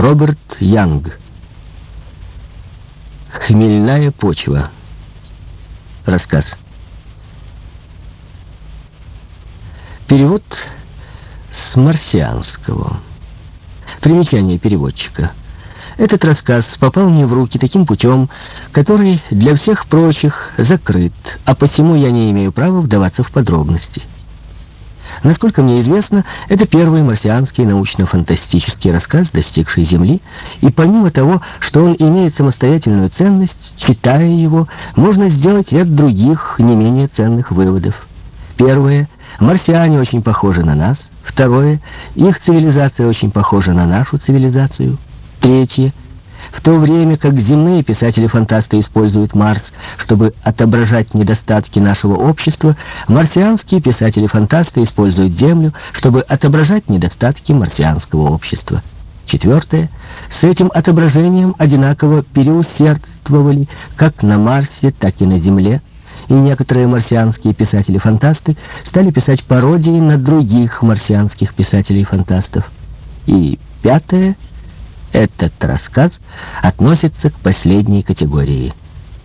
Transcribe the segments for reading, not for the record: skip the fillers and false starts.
Роберт Янг. «Хмельная почва». Рассказ. Перевод с марсианского. Примечание переводчика. Этот рассказ попал мне в руки таким путем, который для всех прочих закрыт, а посему я не имею права вдаваться в подробности. Насколько мне известно, это первый марсианский научно-фантастический рассказ, достигший Земли, и помимо того, что он имеет самостоятельную ценность, читая его, можно сделать ряд других, не менее ценных выводов. Первое. Марсиане очень похожи на нас. Второе. Их цивилизация очень похожа на нашу цивилизацию. Третье. В то время как земные писатели-фантасты используют Марс, чтобы отображать недостатки нашего общества, марсианские писатели-фантасты используют Землю, чтобы отображать недостатки марсианского общества. Четвертое. С этим отображением одинаково переусердствовали как на Марсе, так и на Земле, и некоторые марсианские писатели-фантасты стали писать пародии на других марсианских писателей-фантастов. И пятое. Этот рассказ относится к последней категории.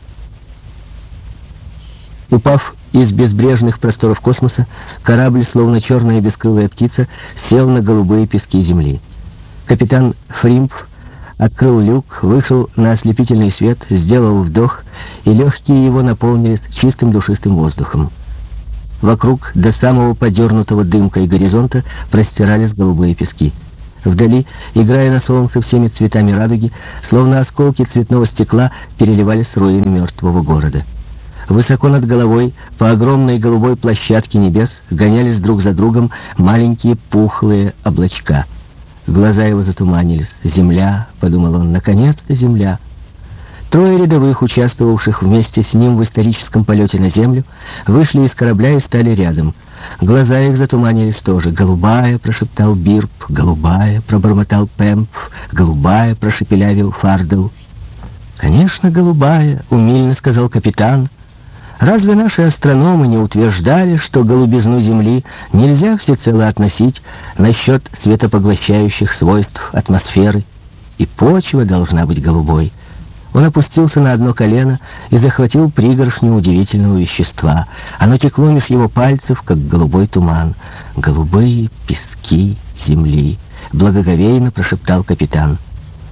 Упав из безбрежных просторов космоса, корабль, словно черная бескрылая птица, сел на голубые пески Земли. Капитан Фримп открыл люк, вышел на ослепительный свет, сделал вдох, и легкие его наполнились чистым душистым воздухом. Вокруг, до самого подернутого дымкой горизонта, простирались голубые пески. Вдали, играя на солнце всеми цветами радуги, словно осколки цветного стекла, переливались руины мертвого города. Высоко над головой, по огромной голубой площадке небес, гонялись друг за другом маленькие пухлые облачка. Глаза его затуманились. «Земля», — подумал он, — «наконец-то земля». Трое рядовых, участвовавших вместе с ним в историческом полете на Землю, вышли из корабля и стали рядом. Глаза их затуманились тоже. «Голубая», — прошептал Бирп. «Голубая», — пробормотал Пэмп. «Голубая», — прошепелявил Фардел. «Конечно, голубая», — умильно сказал капитан. «Разве наши астрономы не утверждали, что голубизну Земли нельзя всецело относить насчет светопоглощающих свойств атмосферы? И почва должна быть голубой». Он опустился на одно колено и захватил пригоршню удивительного вещества. Оно текло меж его пальцев, как голубой туман. «Голубые пески земли», — благоговейно прошептал капитан.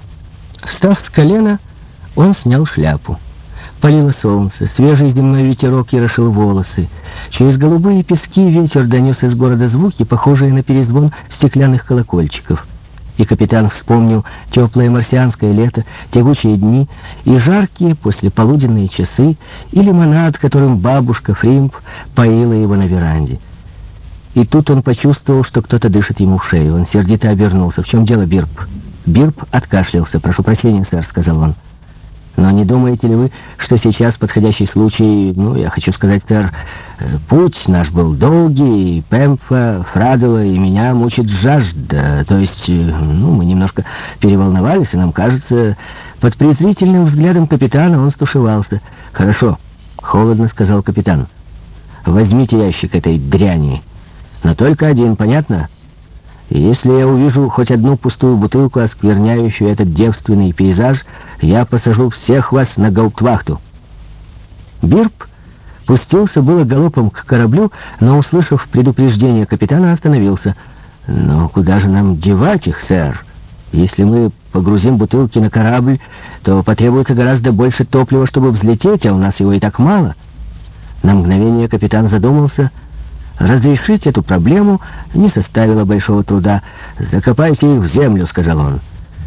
Встав с колена, он снял шляпу. Палило солнце, свежий земной ветерок ерошил волосы. Через голубые пески ветер донес из города звуки, похожие на перезвон стеклянных колокольчиков. И капитан вспомнил теплое марсианское лето, тягучие дни и жаркие послеполуденные часы, и лимонад, которым бабушка Фримп поила его на веранде. И тут он почувствовал, что кто-то дышит ему в шею. Он сердито обернулся. «В чем дело, Бирп?» Бирп откашлялся. «Прошу прощения, сэр», — сказал он. «Но не думаете ли вы, что сейчас подходящий случай, я хочу сказать, сэр, путь наш был долгий, и Пэмпа, Фрадела и меня мучит жажда, то есть, мы немножко переволновались, и нам кажется...» Под презрительным взглядом капитана он стушевался. «Хорошо», — холодно сказал капитан. «Возьмите ящик этой дряни, но только один, понятно? И если я увижу хоть одну пустую бутылку, оскверняющую этот девственный пейзаж, я посажу всех вас на гауптвахту». Бирп пустился было галопом к кораблю, но, услышав предупреждение капитана, остановился. «Но куда же нам девать их, сэр? Если мы погрузим бутылки на корабль, то потребуется гораздо больше топлива, чтобы взлететь, а у нас его и так мало». На мгновение капитан задумался. Разрешить эту проблему не составило большого труда. «Закопайте их в землю», — сказал он.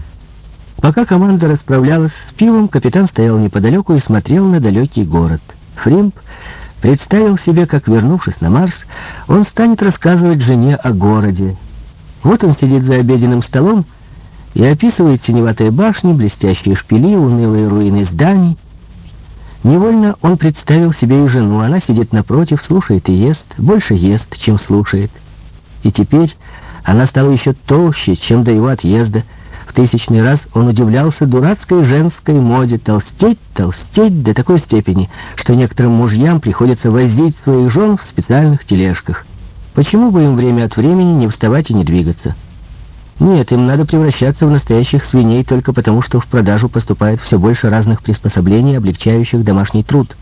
Пока команда расправлялась с пивом, капитан стоял неподалеку и смотрел на далекий город. Фримп представил себе, как, вернувшись на Марс, он станет рассказывать жене о городе. Вот он сидит за обеденным столом и описывает синеватые башни, блестящие шпили, унылые руины зданий. Невольно он представил себе и жену. Она сидит напротив, слушает и ест, больше ест, чем слушает. И теперь она стала еще толще, чем до его отъезда. В 1000-й раз он удивлялся дурацкой женской моде толстеть до такой степени, что некоторым мужьям приходится возить своих жен в специальных тележках. Почему бы им время от времени не вставать и не двигаться? Нет, им надо превращаться в настоящих свиней только потому, что в продажу поступает все больше разных приспособлений, облегчающих домашний труд.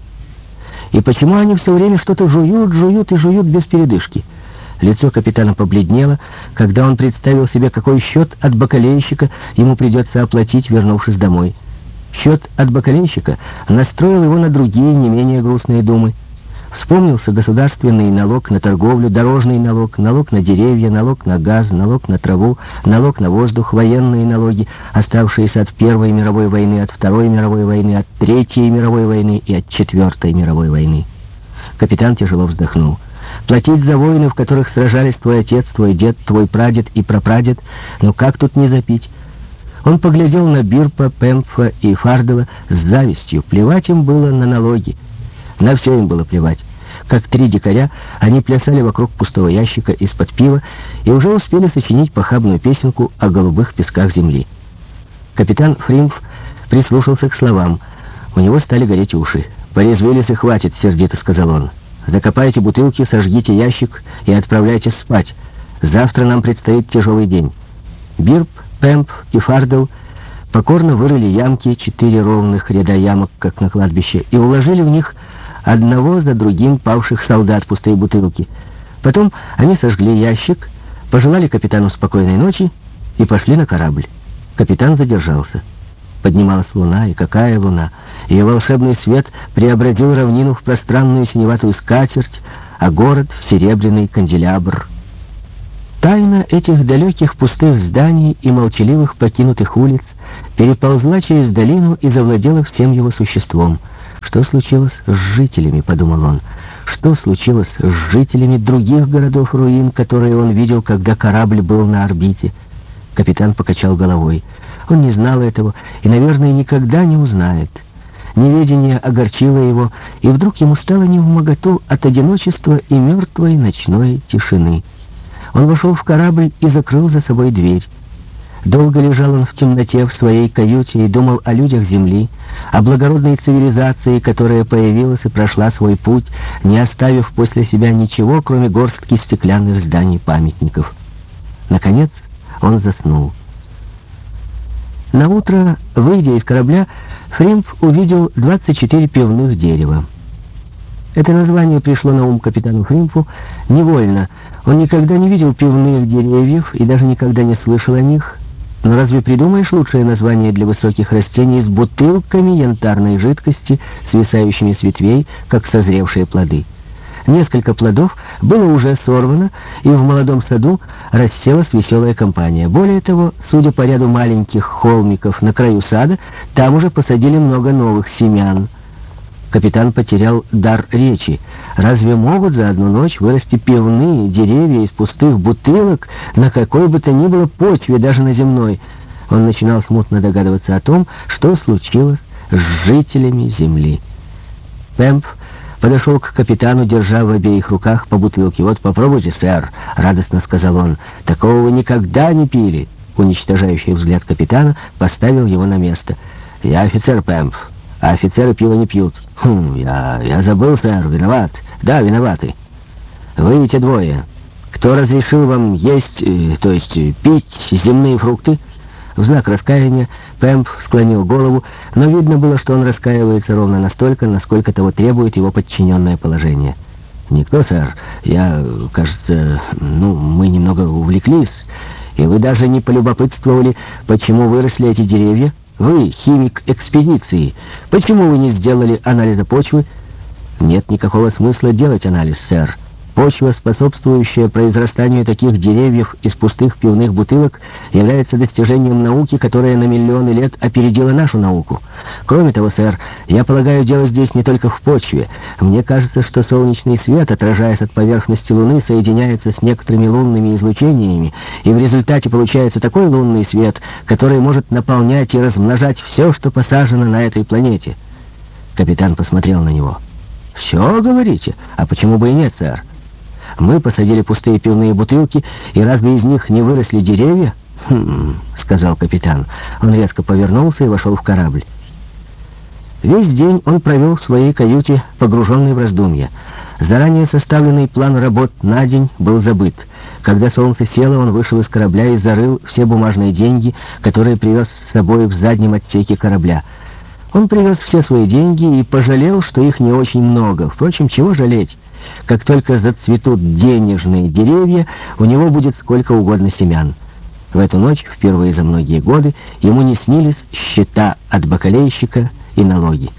И почему они все время что-то жуют, жуют и жуют без передышки? Лицо капитана побледнело, когда он представил себе, какой счет от бакалейщика ему придется оплатить, вернувшись домой. Счет от бакалейщика настроил его на другие, не менее грустные думы. Вспомнился государственный налог на торговлю, дорожный налог, налог на деревья, налог на газ, налог на траву, налог на воздух, военные налоги, оставшиеся от Первой мировой войны, от Второй мировой войны, от Третьей мировой войны и от Четвертой мировой войны. Капитан тяжело вздохнул. Платить за войны, в которых сражались твой отец, твой дед, твой прадед и прапрадед, ну как тут не запить? Он поглядел на Бирпа, Пемпфа и Фардела с завистью. Плевать им было на налоги. На все им было плевать. Как три дикаря, они плясали вокруг пустого ящика из-под пива и уже успели сочинить похабную песенку о голубых песках земли. Капитан Фримпф прислушался к словам. У него стали гореть уши. «Порезвились и хватит», — сердито сказал он. «Закопайте бутылки, сожгите ящик и отправляйтесь спать. Завтра нам предстоит тяжелый день». Бирп, Пемп и Фардел покорно вырыли ямки, 4 ровных ряда ямок, как на кладбище, и уложили в них одного за другим павших солдат пустые бутылки. Потом они сожгли ящик, пожелали капитану спокойной ночи и пошли на корабль. Капитан задержался. Поднималась луна, и какая луна! Ее волшебный свет преобразил равнину в пространную синеватую скатерть, а город в серебряный канделябр. Тайна этих далеких пустых зданий и молчаливых покинутых улиц переползла через долину и завладела всем его существом. «Что случилось с жителями?» — подумал он. «Что случилось с жителями других городов-руин, которые он видел, когда корабль был на орбите?» Капитан покачал головой. Он не знал этого и, наверное, никогда не узнает. Неведение огорчило его, и вдруг ему стало невмоготу от одиночества и мертвой ночной тишины. Он вошел в корабль и закрыл за собой дверь. Долго лежал он в темноте в своей каюте и думал о людях Земли, о благородной цивилизации, которая появилась и прошла свой путь, не оставив после себя ничего, кроме горстки стеклянных зданий-памятников. Наконец он заснул. Наутро, выйдя из корабля, Фримпф увидел 24 пивных дерева. Это название пришло на ум капитану Фримпфу невольно. Он никогда не видел пивных деревьев и даже никогда не слышал о них. Но разве придумаешь лучшее название для высоких растений с бутылками янтарной жидкости, свисающими с ветвей, как созревшие плоды? Несколько плодов было уже сорвано, и в молодом саду расселась веселая компания. Более того, судя по ряду маленьких холмиков на краю сада, там уже посадили много новых семян. Капитан потерял дар речи. Разве могут за одну ночь вырасти пивные деревья из пустых бутылок на какой бы то ни было почве, даже на земной? Он начинал смутно догадываться о том, что случилось с жителями земли. Пемп подошел к капитану, держа в обеих руках по бутылке. «Вот попробуйте, сэр», — радостно сказал он. «Такого вы никогда не пили». Уничтожающий взгляд капитана поставил его на место. «Я офицер, Пемп, а офицеры пиво не пьют». Я забыл, сэр, виноват». «Да, виноваты. Вы эти двое. Кто разрешил вам есть, то есть пить земные фрукты?» В знак раскаяния Пемп склонил голову, но видно было, что он раскаивается ровно настолько, насколько того требует его подчиненное положение. «Никто, сэр. Кажется, мы немного увлеклись, и вы даже не полюбопытствовали, почему выросли эти деревья? Вы, химик экспедиции, почему вы не сделали анализа почвы?» «Нет никакого смысла делать анализ, сэр. Почва, способствующая произрастанию таких деревьев из пустых пивных бутылок, является достижением науки, которая на миллионы лет опередила нашу науку. Кроме того, сэр, я полагаю, дело здесь не только в почве. Мне кажется, что солнечный свет, отражаясь от поверхности Луны, соединяется с некоторыми лунными излучениями, и в результате получается такой лунный свет, который может наполнять и размножать все, что посажено на этой планете». Капитан посмотрел на него. «Все, говорите? А почему бы и нет, сэр? Мы посадили пустые пивные бутылки, и разве из них не выросли деревья?» Сказал капитан. Он резко повернулся и вошел в корабль. Весь день он провел в своей каюте, погруженный в раздумья. Заранее составленный план работ на день был забыт. Когда солнце село, он вышел из корабля и зарыл все бумажные деньги, которые привез с собой в заднем отсеке корабля. Он привез все свои деньги и пожалел, что их не очень много. Впрочем, чего жалеть? Как только зацветут денежные деревья, у него будет сколько угодно семян. В эту ночь, впервые за многие годы, ему не снились счета от бакалейщика и налоги.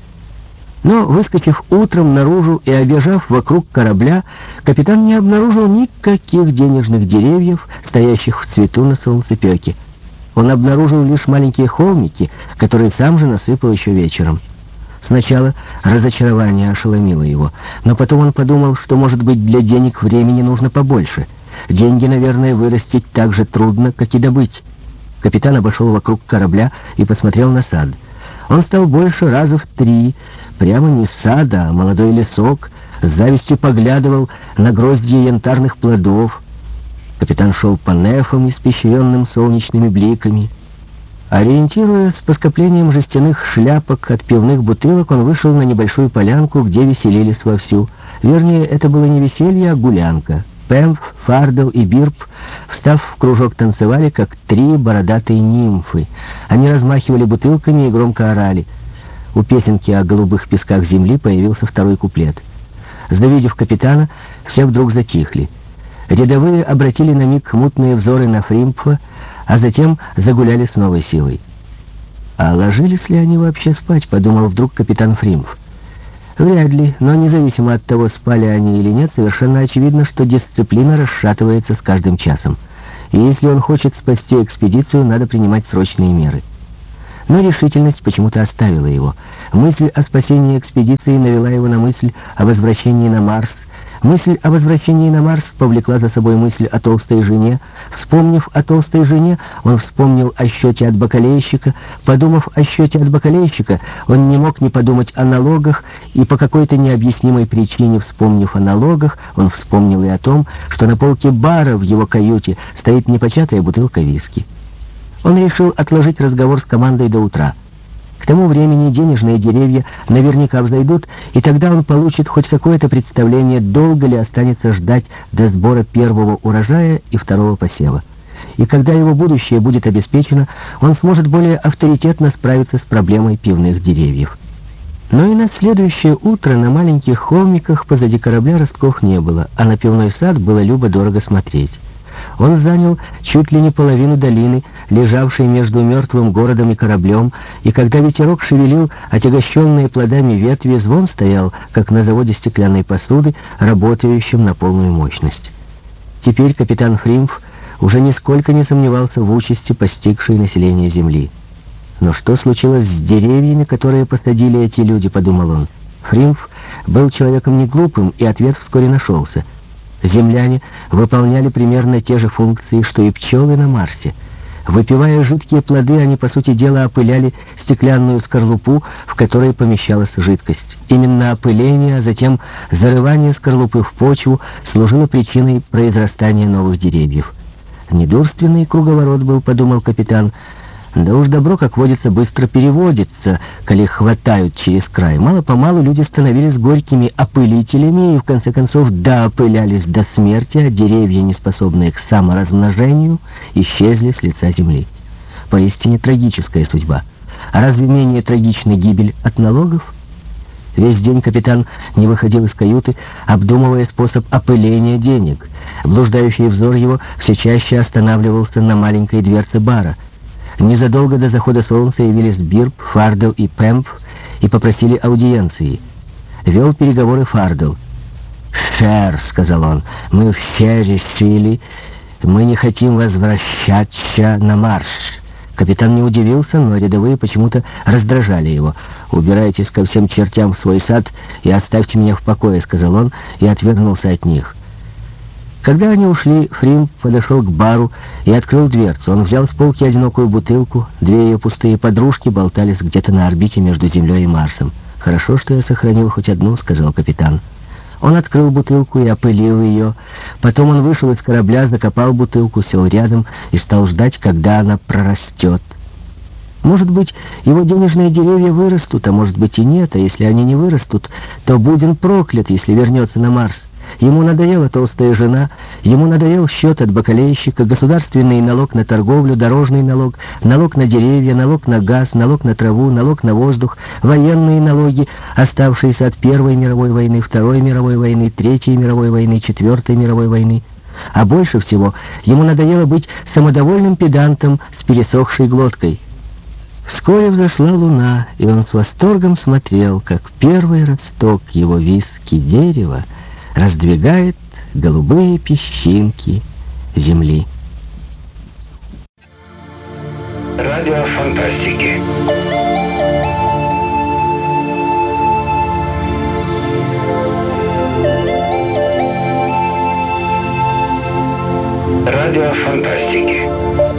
Но, выскочив утром наружу и обежав вокруг корабля, капитан не обнаружил никаких денежных деревьев, стоящих в цвету на солнцепеке. Он обнаружил лишь маленькие холмики, которые сам же насыпал еще вечером. Сначала разочарование ошеломило его, но потом он подумал, что, может быть, для денег времени нужно побольше. Деньги, наверное, вырастить так же трудно, как и добыть. Капитан обошел вокруг корабля и посмотрел на сад. Он стал больше раза в 3, прямо не сад, а молодой лесок, с завистью поглядывал на гроздья янтарных плодов. Капитан шел по нефам, испещренным солнечными бликами. Ориентируясь по скоплениям жестяных шляпок от пивных бутылок, он вышел на небольшую полянку, где веселились вовсю. Вернее, это было не веселье, а гулянка. Пемф, Фардел и Бирп, встав в кружок, танцевали, как 3 бородатые нимфы. Они размахивали бутылками и громко орали. У песенки о голубых песках земли появился второй куплет. Завидев капитана, все вдруг затихли. Рядовые обратили на миг мутные взоры на Фримпфа, а затем загуляли с новой силой. «А ложились ли они вообще спать?» — подумал вдруг капитан Фримпф. Вряд ли, но независимо от того, спали они или нет, совершенно очевидно, что дисциплина расшатывается с каждым часом. И если он хочет спасти экспедицию, надо принимать срочные меры. Но решительность почему-то оставила его. Мысль о спасении экспедиции навела его на мысль о возвращении на Марс. Мысль о возвращении на Марс повлекла за собой мысль о толстой жене. Вспомнив о толстой жене, он вспомнил о счете от бакалейщика. Подумав о счете от бакалейщика, он не мог не подумать о налогах, и по какой-то необъяснимой причине, вспомнив о налогах, он вспомнил и о том, что на полке бара в его каюте стоит непочатая бутылка виски. Он решил отложить разговор с командой до утра. К тому времени денежные деревья наверняка взойдут, и тогда он получит хоть какое-то представление, долго ли останется ждать до сбора первого урожая и второго посева. И когда его будущее будет обеспечено, он сможет более авторитетно справиться с проблемой пивных деревьев. Но и на следующее утро на маленьких холмиках позади корабля ростков не было, а на пивной сад было любо-дорого смотреть. Он занял чуть ли не половину долины, лежавшей между мертвым городом и кораблем, и когда ветерок шевелил отягощенные плодами ветви, звон стоял, как на заводе стеклянной посуды, работающем на полную мощность. Теперь капитан Фримпф уже нисколько не сомневался в участи, постигшей население Земли. «Но что случилось с деревьями, которые посадили эти люди?» — подумал он. Фримпф был человеком не глупым, и ответ вскоре нашелся. Земляне выполняли примерно те же функции, что и пчелы на Марсе. Выпивая жидкие плоды, они, по сути дела, опыляли стеклянную скорлупу, в которой помещалась жидкость. Именно опыление, а затем зарывание скорлупы в почву служило причиной произрастания новых деревьев. «Недурственный круговорот был», — подумал капитан. «Да уж добро, как водится, быстро переводится, коли хватают через край. Мало-помалу люди становились горькими опылителями и, в конце концов, доопылялись до смерти, а деревья, неспособные к саморазмножению, исчезли с лица земли. Поистине трагическая судьба. А разве менее трагична гибель от налогов?» Весь день капитан не выходил из каюты, обдумывая способ опыления денег. Блуждающий взор его все чаще останавливался на маленькой дверце бара. Незадолго до захода солнца явились Бирп, Фардел и Пемф и попросили аудиенции. Вел переговоры Фардел. «Шер», — сказал он, — «мы все решили, мы не хотим возвращаться на Марс». Капитан не удивился, но рядовые почему-то раздражали его. «Убирайтесь ко всем чертям в свой сад и оставьте меня в покое», — сказал он и отвернулся от них. Когда они ушли, Фримп подошел к бару и открыл дверцу. Он взял с полки одинокую бутылку, 2 ее пустые подружки болтались где-то на орбите между Землей и Марсом. «Хорошо, что я сохранил хоть одну», — сказал капитан. Он открыл бутылку и опылил ее. Потом он вышел из корабля, закопал бутылку, сел рядом и стал ждать, когда она прорастет. Может быть, его денежные деревья вырастут, а может быть и нет, а если они не вырастут, то будь он проклят, если вернется на Марс. Ему надоела толстая жена, ему надоел счет от бакалейщика, государственный налог на торговлю, дорожный налог, налог на деревья, налог на газ, налог на траву, налог на воздух, военные налоги, оставшиеся от Первой мировой войны, Второй мировой войны, Третьей мировой войны, Четвертой мировой войны. А больше всего ему надоело быть самодовольным педантом с пересохшей глоткой. Вскоре взошла луна, и он с восторгом смотрел, как первый росток его виски дерева раздвигает голубые песчинки земли. Радио фантастики.